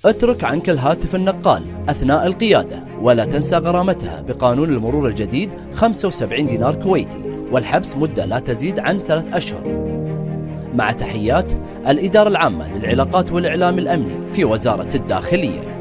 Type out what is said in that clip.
اترك عنك الهاتف النقال أثناء القيادة، ولا تنسى غرامتها بقانون المرور الجديد 75 دينار كويتي، والحبس مدة لا تزيد عن 3 أشهر. مع تحيات الإدارة العامة للعلاقات والإعلام الأمني في وزارة الداخلية.